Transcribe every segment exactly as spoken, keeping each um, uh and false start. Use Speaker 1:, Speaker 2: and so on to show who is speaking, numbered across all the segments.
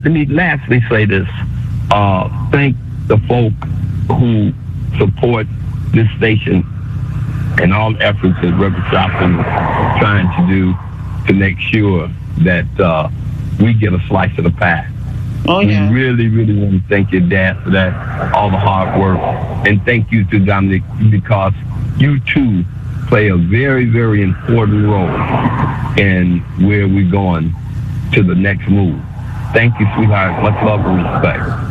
Speaker 1: Let me lastly say this. Uh, thank the folk who support this station and all efforts that Reverend Sharpton is trying to do to make sure that uh, we get a slice of the pie.
Speaker 2: Oh, yeah.
Speaker 1: We really, really want to thank your dad for that, all the hard work. And thank you to Dominic, because you too play a very, very important role in where we're going to the next move. Thank you, sweetheart. Much love and respect.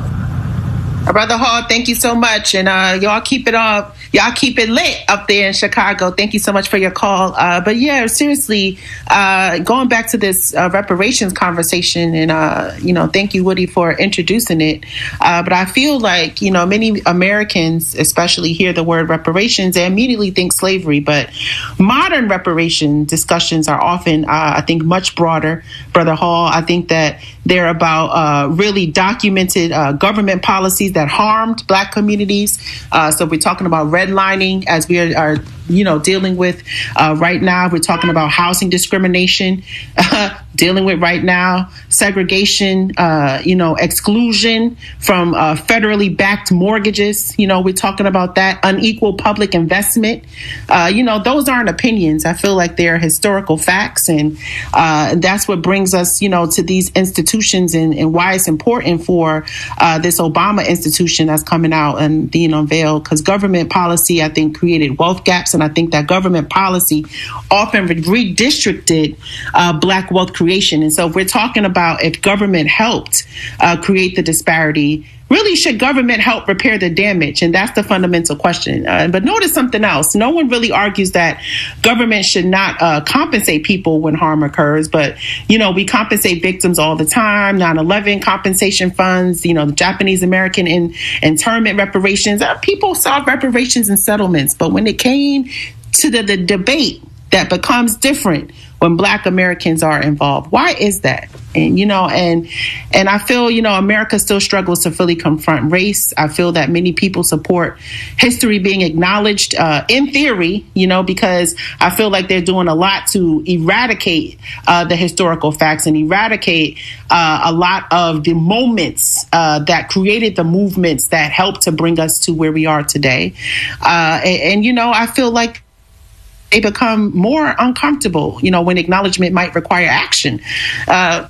Speaker 2: Brother Hall, thank you so much. And uh, y'all keep it up. Y'all keep it lit up there in Chicago. Thank you so much for your call. Uh, but yeah, seriously, uh, going back to this uh, reparations conversation, and, uh, you know, thank you, Woody, for introducing it. Uh, but I feel like, you know, many Americans, especially hear the word reparations, they immediately think slavery. But modern reparation discussions are often, uh, I think, much broader, Brother Hall. I think that they're about uh, really documented uh, government policies that harmed Black communities. Uh, so we're talking about redlining, as we are, are you know, dealing with uh, right now. We're talking about housing discrimination, uh, dealing with right now, segregation, uh, you know, exclusion from uh, federally backed mortgages. You know, we're talking about that, unequal public investment. Uh, you know, those aren't opinions. I feel like they're historical facts. And uh, that's what brings us, you know, to these institutions, and, and why it's important for uh, this Obama institution that's coming out and being unveiled, because government policy, I think, created wealth gaps. And I think that government policy often redistricted uh, Black wealth creation. And so if we're talking about if government helped uh, create the disparity, really, should government help repair the damage? And that's the fundamental question. Uh, but notice something else. No one really argues that government should not uh, compensate people when harm occurs. But, you know, we compensate victims all the time. nine eleven compensation funds, you know, the Japanese American in, internment reparations. Uh, people saw reparations and settlements. But when it came to the, the debate that becomes different when Black Americans are involved. Why is that? And, you know, and and I feel, you know, America still struggles to fully confront race. I feel that many people support history being acknowledged uh, in theory, you know, because I feel like they're doing a lot to eradicate uh, the historical facts and eradicate uh, a lot of the moments uh, that created the movements that helped to bring us to where we are today. Uh, and, and, you know, I feel like they become more uncomfortable, you know, when acknowledgement might require action. Uh,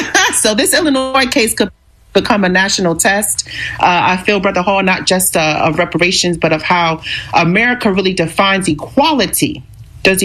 Speaker 2: so this Illinois case could become a national test. Uh, I feel, Brother Hall, not just uh, of reparations, but of how America really defines equality. Does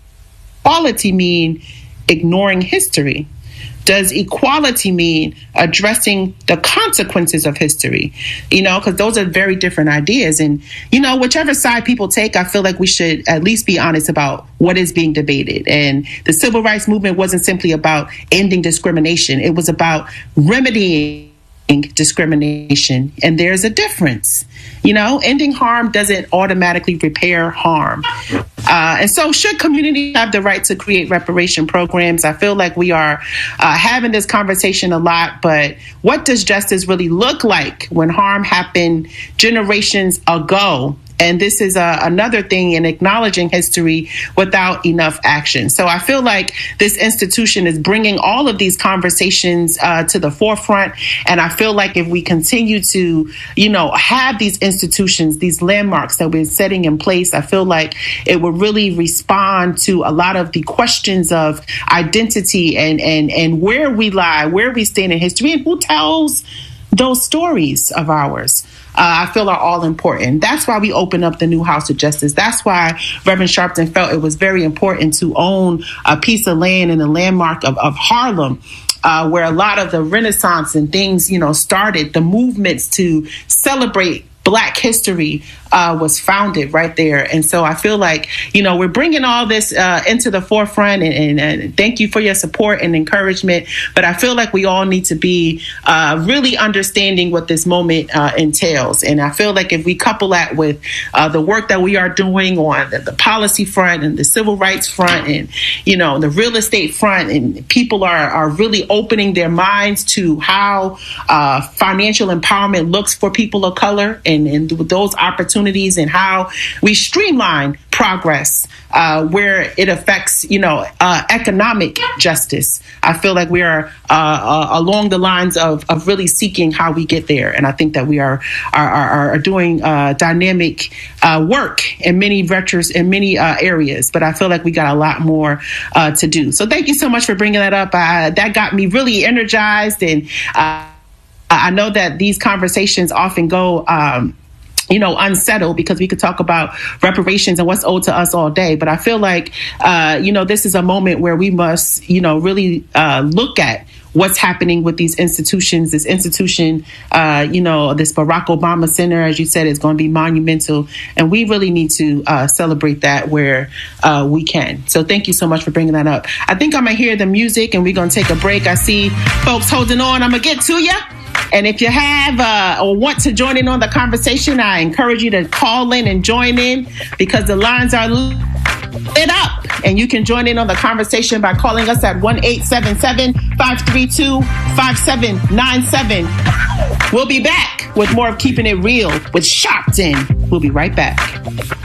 Speaker 2: equality mean ignoring history? Does equality mean addressing the consequences of history? You know, because those are very different ideas. And, you know, whichever side people take, I feel like we should at least be honest about what is being debated. And the civil rights movement wasn't simply about ending discrimination. It was about remedying discrimination. And there's a difference. You know, ending harm doesn't automatically repair harm. Uh, and so should communities have the right to create reparation programs? I feel like we are uh, having this conversation a lot, but what does justice really look like when harm happened generations ago? And this is uh, another thing in acknowledging history without enough action. So I feel like this institution is bringing all of these conversations uh, to the forefront. And I feel like if we continue to, you know, have these institutions, these landmarks that we're setting in place, I feel like it will really respond to a lot of the questions of identity and, and, and where we lie, where we stand in history, and who tells those stories of ours. Uh, I feel are all important. That's why we opened up the new House of Justice. That's why Reverend Sharpton felt it was very important to own a piece of land in the landmark of, of Harlem, uh, where a lot of the Renaissance and things, you know, started, the movements to celebrate Black history uh, was founded right there. And so I feel like, you know, we're bringing all this uh, into the forefront, and, and, and thank you for your support and encouragement. But I feel like we all need to be uh, really understanding what this moment uh, entails. And I feel like if we couple that with uh, the work that we are doing on the, the policy front and the civil rights front and, you know, the real estate front, and people are, are really opening their minds to how uh, financial empowerment looks for people of color, and, and those opportunities, and how we streamline progress uh, where it affects, you know, uh, economic justice. I feel like we are uh, uh, along the lines of, of really seeking how we get there. And I think that we are are, are, are doing uh, dynamic uh, work in many vectors, in many uh, areas. But I feel like we got a lot more uh, to do. So thank you so much for bringing that up. Uh, that got me really energized. And uh, I know that these conversations often go um, you know, unsettled, because we could talk about reparations and what's owed to us all day. But I feel like, uh, you know, this is a moment where we must, you know, really uh, look at what's happening with these institutions. This institution, uh, you know, this Barack Obama Center, as you said, is going to be monumental. And we really need to uh, celebrate that where uh, we can. So thank you so much for bringing that up. I think I'm going to hear the music and we're going to take a break. I see folks holding on. I'm going to get to you. And if you have uh, or want to join in on the conversation, I encourage you to call in and join in, because the lines are lit up. And you can join in on the conversation by calling us at one eight seven seven, five three two, five seven nine seven. We'll be back with more of Keeping It Real with Sharpton. We'll be right back.